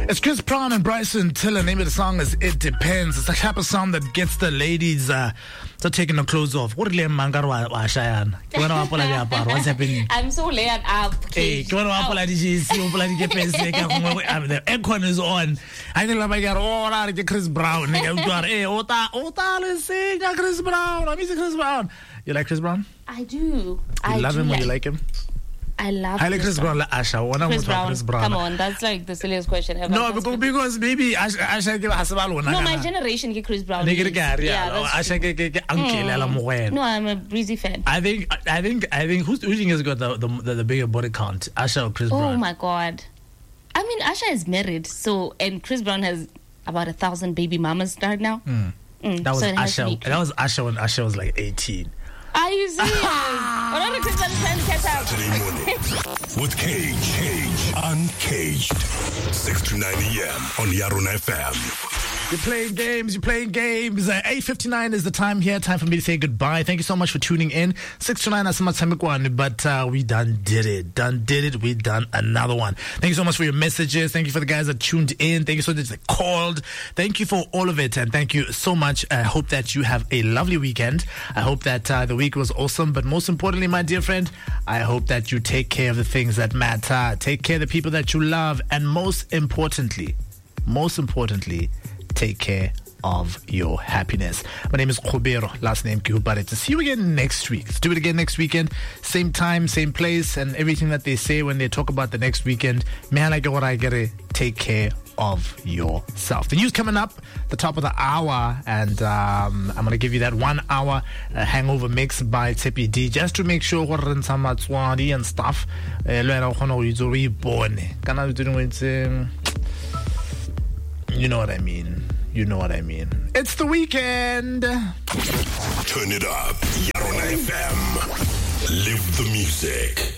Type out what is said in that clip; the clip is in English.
It's Chris Brown and Bryson Tiller. The name of the song is It Depends. It's a type of song that gets the ladies taking their clothes off. What's happening? I'm so layered up. Hey, the aircon is on. I think like Chris Brown. Hey, Chris Brown. I'm Chris Brown. You like Chris Brown? I do. You love him or you like him? I love Chris Brown. Chris Brown. Come on, that's like the silliest question ever. No, because maybe Asha no, my generation get Chris Brown. No, I'm a Breezy fan. I think who has got the bigger body count, Asha or Chris Brown? Oh my God. I mean, Asha is married, and Chris Brown has about 1,000 baby mamas right now. That was Asha. That was Asha when Asha was like 18. Are you serious? What are Chris Brown trying to catch up? Saturday morning with Cage Uncaged, 6 to 9 a.m. on Yarun FM. You're playing games. 8:59 is the time here. Time for me to say goodbye. Thank you so much for tuning in. 6 to 9 but we done did it. We done another one. Thank you so much for your messages. Thank you for the guys that tuned in. Thank you so much that called. Thank you for all of it. And thank you so much. I hope that you have a lovely weekend. I hope that the week was awesome. But most importantly, my dear friend, I hope that you take care of the things that matter. Take care of the people that you love. And most importantly, take care of your happiness. My name is Khobero, last name Kihubarete. See you again next week. Let's do it again next weekend. Same time, same place, and everything that they say when they talk about the next weekend. Take care of yourself. The news coming up, the top of the hour, and I'm going to give you that 1 hour hangover mix by Tepi D, just to make sure and stuff. You know what I mean. It's the weekend. Turn it up. Yarun FM. Live the music.